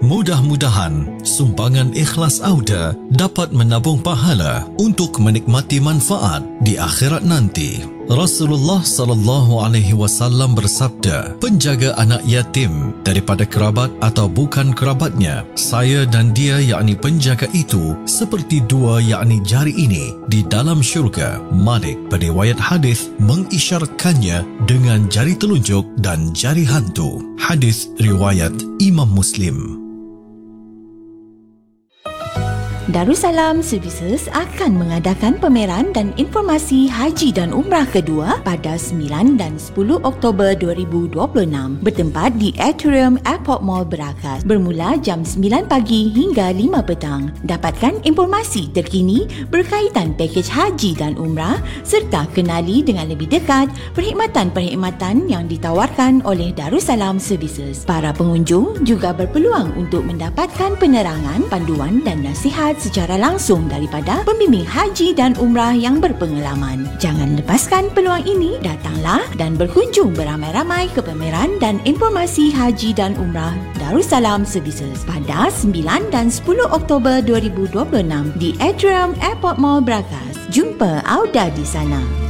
Mudah-mudahan sumbangan ikhlas Auda dapat menabung pahala untuk menikmati manfaat di akhirat nanti. Rasulullah sallallahu alaihi wasallam bersabda, penjaga anak yatim daripada kerabat atau bukan kerabatnya, saya dan dia yakni penjaga itu seperti dua yakni jari ini di dalam syurga. Malik beriwayat hadis mengisyaratkannya dengan jari telunjuk dan jari hantu. Hadis riwayat Imam Muslim. Darussalam Services akan mengadakan pameran dan informasi haji dan umrah kedua pada 9 dan 10 Oktober 2026 bertempat di Atrium Airport Mall Berakas bermula jam 9 pagi hingga 5 petang. Dapatkan informasi terkini berkaitan pakej haji dan umrah serta kenali dengan lebih dekat perkhidmatan-perkhidmatan yang ditawarkan oleh Darussalam Services. Para pengunjung juga berpeluang untuk mendapatkan penerangan, panduan dan nasihat secara langsung daripada pembimbing haji dan umrah yang berpengalaman. Jangan lepaskan peluang ini, datanglah dan berkunjung beramai-ramai ke pameran dan informasi haji dan umrah Darussalam Services pada 9 dan 10 Oktober 2026 di Atrium Airport Mall Berakas. Jumpa Auda di sana.